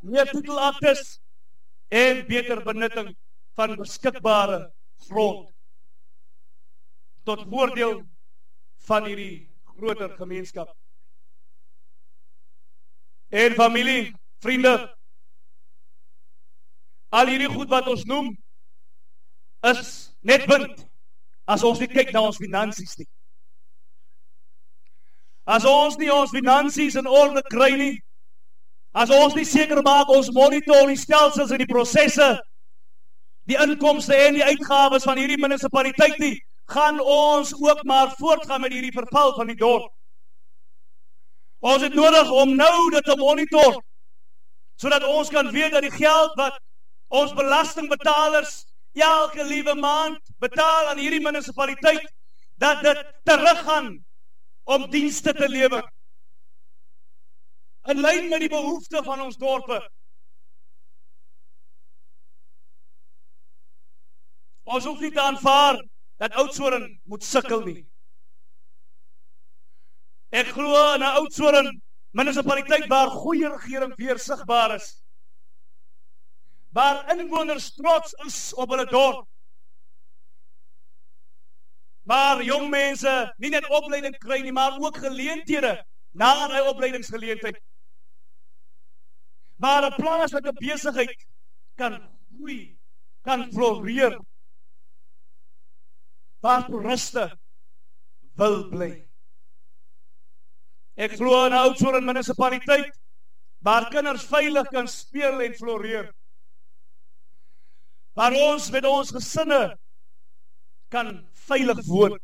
meer titelaktes en beter benutting van beskikbare grond tot voordeel van hierdie groter gemeenskap. En familie, vriende, al hierdie goed wat ons noem, is net wind, as ons nie kyk na ons finansies nie. As ons nie ons finansies in orde kry nie, as ons nie seker maak ons monitor die stelsels en die prosesse, die inkomste en die uitgawes van hierdie munisipaliteit nie, gaan ons ook maar voortgaan met hierdie verval van die dorp. Ons het nodig om nou dit te monitor, sodat ons kan weet dat die geld wat ons belastingbetalers elke liewe maand betaal aan hierdie munisipaliteit, dat dit teruggaan om dienste te lewer. In lyn met die behoefte van ons dorpe. Ons hoef nie te aanvaar dat Oudtshoorn moet sukkel nie. Ek glo in 'n Oudtshoorn munisipaliteit waar goeie regering weer sigbaar is. Waar inwoners trots is op hulle dorp. Waar jong mense nie net opleiding kry nie, maar ook geleenthede na die opleidingsgeleentheid. Waar 'n plaaslike besigheid kan groei, kan floreer. Waar toeriste wil bly. Ek glo in 'n Oudtshoorn munisipaliteit waar kinders veilig kan speel en floreer. Waar ons met ons gesinne kan veilig woon.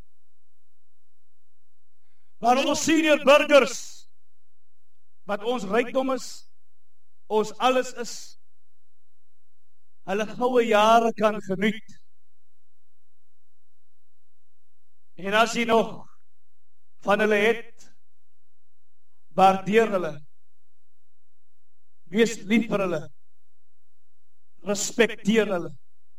Waar ons senior burgers, wat ons rykdom is, ons alles is, hulle goue jare kan geniet. En as jy nog van hulle het, waardeer hulle, wees lief vir hulle, respekteer hulle.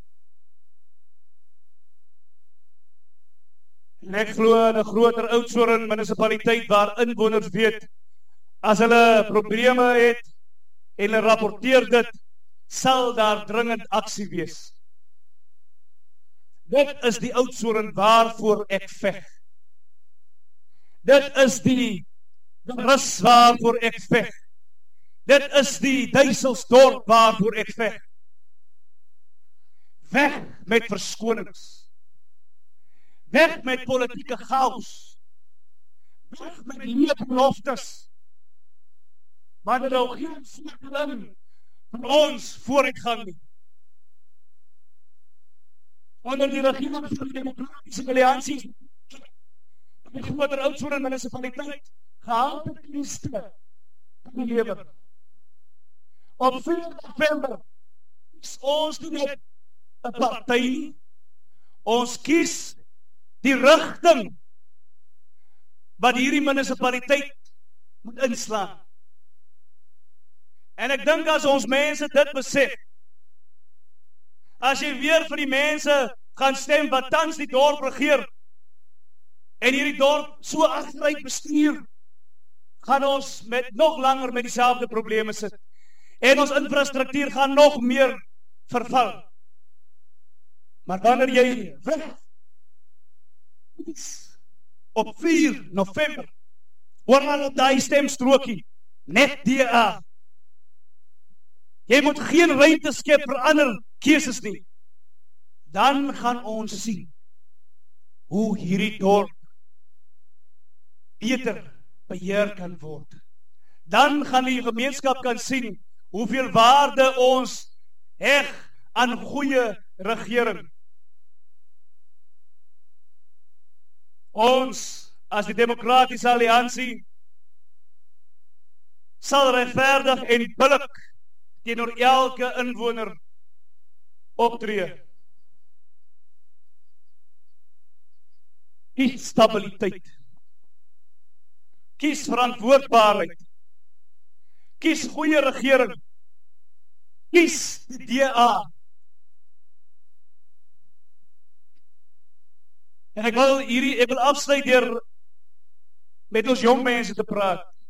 En ek glo in 'n groter Oudtshoorn munisipaliteit waar inwoners weet, as hulle probleme het en hulle rapporteer dit, sal daar dringend aksie wees. Dit is die Oudtshoorn waarvoor ek veg. Dit is die rus waarvoor ek veg. Dit is die Duiselsdorp waarvoor ek veg. Weg met verskonings. Weg met politieke chaos. Weg met leefbeloftes. Maar er ook geen cirkeling van ons vooruitgang nie. Onder die regering van die Demokratiese Alliansie, die groter Oudtshoorn munisipaliteit, gehalte dienste gelewer. Op 4 November is ons nie net 'n party, ons kies die rigting wat hierdie munisipaliteit moet inslaan. En ek dink as ons mense dit besef, as jy weer vir die mense gaan stem wat tans die dorp regeer, en hierdie dorp so agteruit bestuur, gaan ons nog langer met dieselfde probleme sit. En ons infrastruktuur gaan nog meer verval. Maar wanneer jy weg op 4 November, oral op die stemstrokie, net DA, jy moet geen ruimte skep vir ander keuses nie, dan gaan ons sien hoe hierdie dorp beter beheer kan word. Dan gaan die gemeenskap kan sien hoeveel waarde ons heg aan goeie regering. Ons, as die Demokratiese Alliansie, sal regverdig en billik teenoor elke inwoner optree. Kies stabiliteit. Kies verantwoordbaarheid. Kies goeie regering. Kies die DA. En ek wil afsluit deur met ons jong mense te praat.